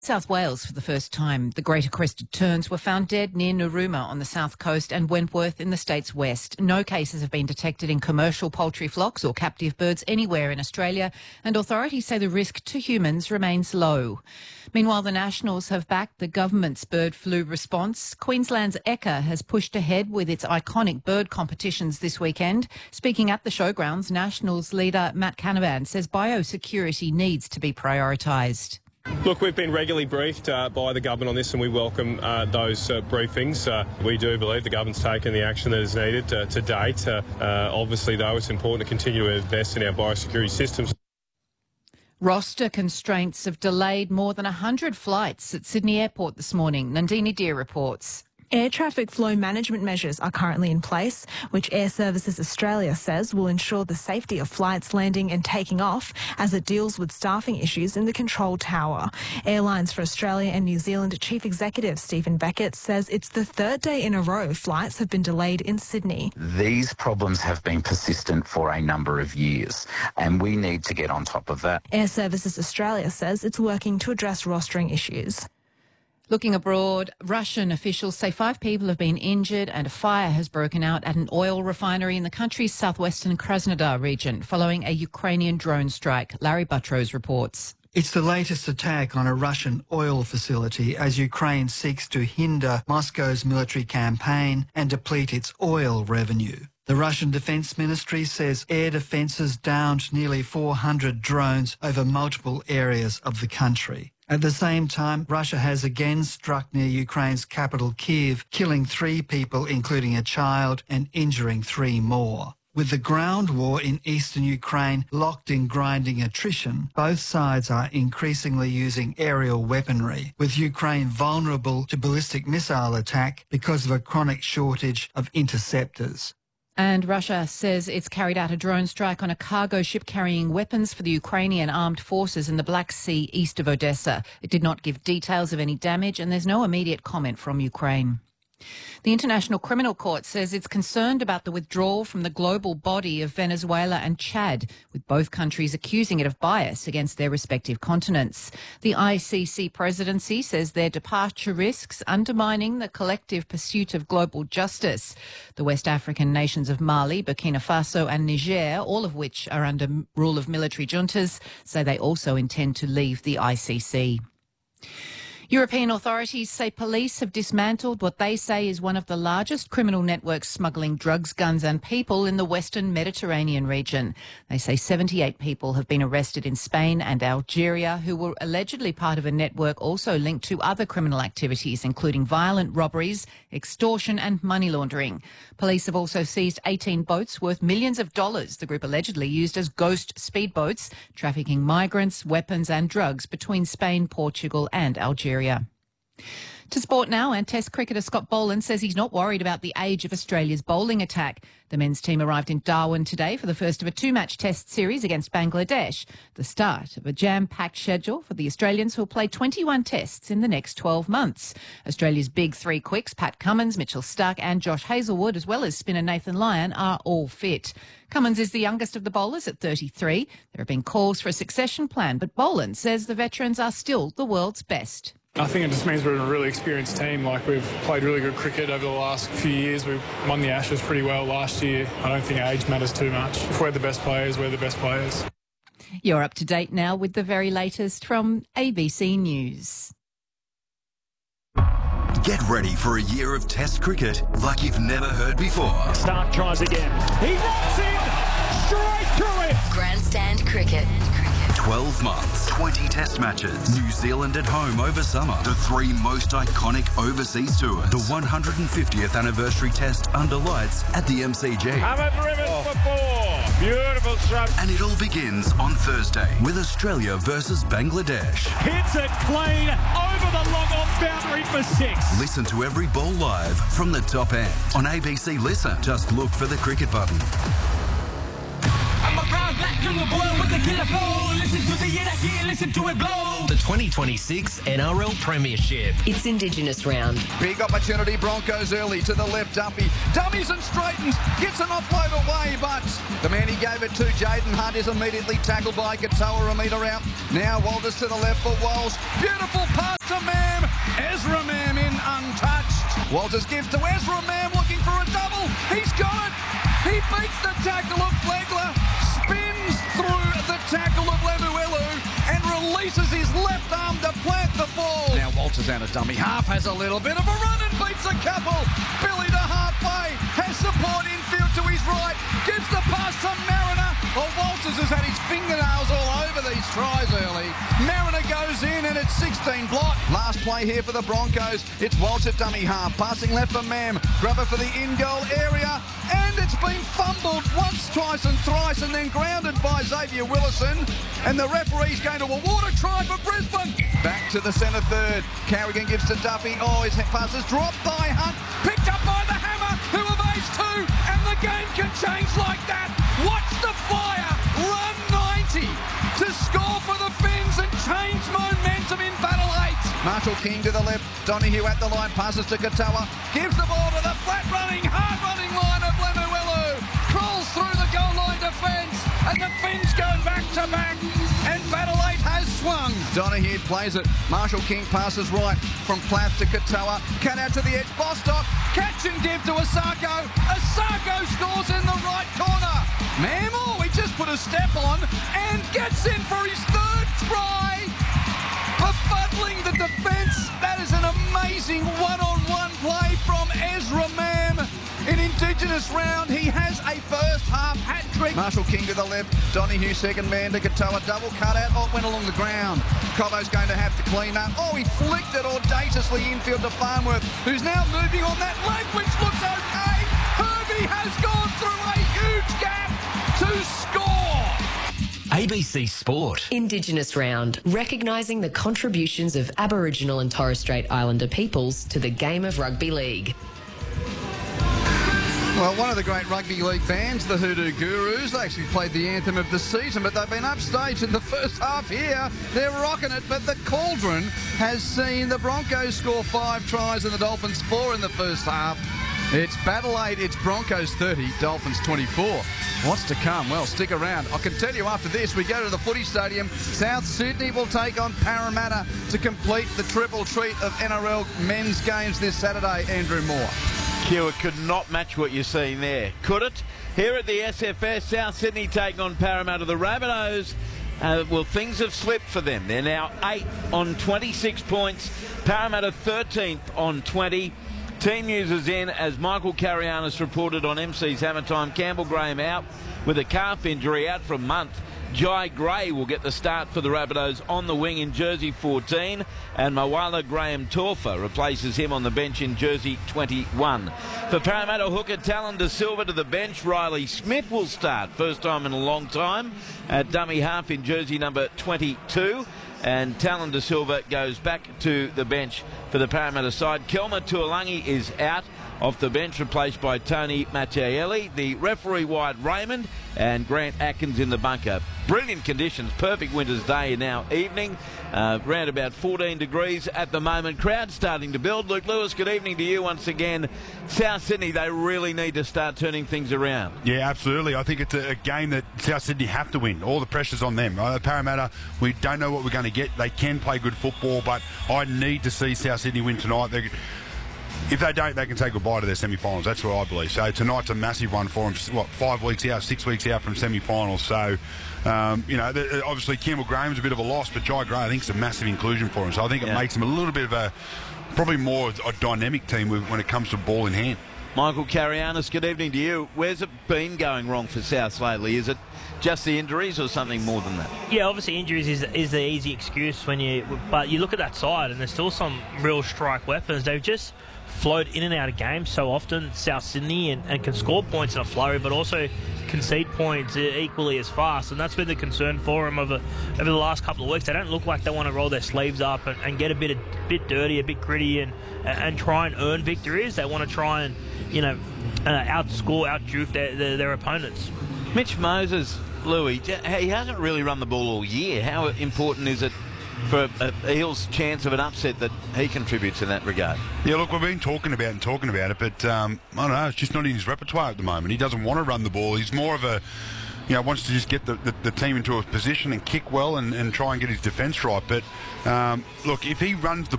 South Wales for the first time. The greater crested terns were found dead near Narooma on the south coast and Wentworth in the state's west. No cases have been detected in commercial poultry flocks or captive birds anywhere in Australia, and authorities say the risk to humans remains low. Meanwhile, the Nationals have backed the government's bird flu response. Queensland's Ekka has pushed ahead with its iconic bird competitions this weekend. Speaking at the showgrounds, Nationals leader Matt Canavan says biosecurity needs to be prioritised. Look, we've been regularly briefed by the government on this, and we welcome those briefings. We do believe the government's taken the action that is needed to date. Obviously, though, it's important to continue to invest in our biosecurity systems. Roster constraints have delayed more than 100 flights at Sydney Airport this morning. Nandini Deer reports. Air traffic flow management measures are currently in place, which Air Services Australia says will ensure the safety of flights landing and taking off as it deals with staffing issues in the control tower. Airlines for Australia and New Zealand Chief Executive Stephen Beckett says it's the third day in a row flights have been delayed in Sydney. These problems have been persistent for a number of years, and we need to get on top of that. Air Services Australia says it's working to address rostering issues. Looking abroad, Russian officials say 5 people have been injured and a fire has broken out at an oil refinery in the country's southwestern Krasnodar region following a Ukrainian drone strike. Larry Buttrose reports. It's the latest attack on a Russian oil facility as Ukraine seeks to hinder Moscow's military campaign and deplete its oil revenue. The Russian Defence Ministry says air defences downed nearly 400 drones over multiple areas of the country. At the same time, Russia has again struck near Ukraine's capital, Kyiv, killing 3 people, including a child, and injuring 3 more. With the ground war in eastern Ukraine locked in grinding attrition, both sides are increasingly using aerial weaponry, with Ukraine vulnerable to ballistic missile attack because of a chronic shortage of interceptors. And Russia says it's carried out a drone strike on a cargo ship carrying weapons for the Ukrainian armed forces in the Black Sea east of Odessa. It did not give details of any damage, and there's no immediate comment from Ukraine. The International Criminal Court says it's concerned about the withdrawal from the global body of Venezuela and Chad, with both countries accusing it of bias against their respective continents. The ICC presidency says their departure risks undermining the collective pursuit of global justice. The West African nations of Mali, Burkina Faso and Niger, all of which are under rule of military juntas, say they also intend to leave the ICC. European authorities say police have dismantled what they say is one of the largest criminal networks smuggling drugs, guns and people in the Western Mediterranean region. They say 78 people have been arrested in Spain and Algeria who were allegedly part of a network also linked to other criminal activities, including violent robberies, extortion and money laundering. Police have also seized 18 boats worth millions of dollars the group allegedly used as ghost speedboats, trafficking migrants, weapons and drugs between Spain, Portugal and Algeria. To sport now, and Test cricketer Scott Boland says he's not worried about the age of Australia's bowling attack. The men's team arrived in Darwin today for the first of a 2-match Test series against Bangladesh, the start of a jam-packed schedule for the Australians who will play 21 Tests in the next 12 months. Australia's big 3 quicks, Pat Cummins, Mitchell Starc and Josh Hazlewood, as well as spinner Nathan Lyon, are all fit. Cummins is the youngest of the bowlers at 33. There have been calls for a succession plan, but Boland says the veterans are still the world's best. I think it just means we're a really experienced team. We've played really good cricket over the last few years. We won the Ashes pretty well last year. I don't think age matters too much. If we're the best players, we're the best players. You're up to date now with the very latest from ABC News. Get ready for a year of Test cricket like you've never heard before. Starc tries again. He runs in straight through it. Grandstand cricket. 12 months, 20 Test matches, New Zealand at home over summer, the 3 most iconic overseas tours, the 150th anniversary Test under lights at the MCG. Hamid Rivers for 4. Beautiful shot. And it all begins on Thursday with Australia versus Bangladesh. Hits it clean over the long-on boundary for 6. Listen to every ball live from the top end on ABC Listen. Just look for the cricket button. I'm a proud black young boy with the killer flow. Listen to the year that year, listen to it blow. The 2026 NRL Premiership. It's Indigenous round. Big opportunity, Broncos early to the left, Duffy. Dummies and straightens, gets an offload away, but the man he gave it to, Jaden Hunt, is immediately tackled by Katoa. A metre out. Now Walters to the left for Walsh. Beautiful pass to Mam. Ezra Mam in untouched. Walters gives to Ezra Mam looking for a double. He's got it. He beats the tackle of Flegler, spins through the tackle of Lemuelu and releases his left arm to plant the ball. Now Walters out of dummy half, has a little bit of a run and beats a couple. Billy to halfway, has support infield to his right, gives the pass to Mariner. Well, Walters has had his fingernails all over these tries early. Mariner goes in and it's 16 block. Last play here for the Broncos. It's Walsh at dummy half, passing left for Mam. Grubber for the in-goal area. And it's been fumbled once, twice and thrice and then grounded by Xavier Willison. And the referee's going to award a try for Brisbane. Back to the centre third. Carrigan gives to Duffy. Oh, his pass is dropped by Hunt. Picked up by the Hammer, who evades two. And the game can change like that. Watch the Fire run 90 to score for the Finns and change momentum in Battle 8. Marshall King to the left. Donahue at the line. Passes to Katoa. Gives the ball to the flat-running, hard-running line of Lemuelu. Crawls through the goal line defence. And the Finns go back-to-back. And Battle 8 has swung. Donahue plays it. Marshall King passes right from Plath to Katoa. Cut out to the edge. Bostock. Catch and give to Asako. Asako scores in the right corner. Mammal, he just put a step on and gets in for his third try. Befuddling the defence. That is an amazing one-on-one play from Ezra Mam. In Indigenous round, he has a first half hat-trick. Marshall King to the left. Donahue second man to Katoa. Double cut out. Oh, it went along the ground. Cobbo's going to have to clean up. Oh, he flicked it audaciously infield to Farnworth, who's now moving on that leg, which looks okay. Herbie has gone through a huge gap to score. ABC Sport. Indigenous round. Recognising the contributions of Aboriginal and Torres Strait Islander peoples to the game of rugby league. Well, one of the great rugby league bands, the Hoodoo Gurus, they actually played the anthem of the season, but they've been upstaged in the first half here. They're rocking it, but the Cauldron has seen the Broncos score 5 tries and the Dolphins 4 in the first half. It's Battle 8, it's Broncos 30, Dolphins 24. What's to come? Well, stick around. I can tell you after this, we go to the footy stadium. South Sydney will take on Parramatta to complete the triple treat of NRL men's games this Saturday. Andrew Moore. It could not match what you're seeing there, could it? Here at the SFS, South Sydney taking on Parramatta. The Rabbitohs, well, things have slipped for them. They're now 8th on 26 points. Parramatta 13th on 20. Team news is in as Michael Carianis reported on MC's Hammer Time. Campbell Graham out with a calf injury, out for a month. Jai Gray will get the start for the Rabbitohs on the wing in jersey 14, and Mawala Graham Torfa replaces him on the bench in jersey 21. For Parramatta hooker Talon De Silva to the bench, Riley Smith will start, first time in a long time, at dummy half in jersey number 22. And Talon De Silva goes back to the bench for the Parramatta side. Kelma Tuolangi is out off the bench, replaced by Tony Mattielli. The referee Wyatt Raymond and Grant Atkins in the bunker. Brilliant conditions, perfect winter's day now evening. Around about 14 degrees at the moment. Crowd starting to build. Luke Lewis, good evening to you once again. South Sydney, they really need to start turning things around. Yeah, absolutely. I think it's a game that South Sydney have to win. All the pressure's on them. Parramatta, we don't know what we're going to get. They can play good football, but I need to see South Sydney win tonight. If they don't, they can say goodbye to their semi-finals. That's what I believe. So tonight's a massive one for them. 5 weeks out, 6 weeks out from semi-finals. So, obviously Campbell Graham's a bit of a loss, but Jai Gray, I think, is a massive inclusion for him. So I think it makes him a little bit of probably more a dynamic team when it comes to ball in hand. Michael Carianis, good evening to you. Where's it been going wrong for South lately? Is it just the injuries or something more than that? Yeah, obviously injuries is the easy excuse but you look at that side and there's still some real strike weapons. They've just flowed in and out of games so often, South Sydney, and can score points in a flurry, but also concede points equally as fast, and that's been the concern for them over the last couple of weeks. They don't look like they want to roll their sleeves up and get a bit dirty, a bit gritty, and try and earn victories. They want to try and out-juke their opponents. Mitch Moses, Louis, he hasn't really run the ball all year. How important is it for Eels' chance of an upset that he contributes in that regard. Yeah, look, we've been talking about it, but I don't know, it's just not in his repertoire at the moment. He doesn't want to run the ball. He's more of a, wants to just get the team into a position and kick well and try and get his defence right. But look, if he runs the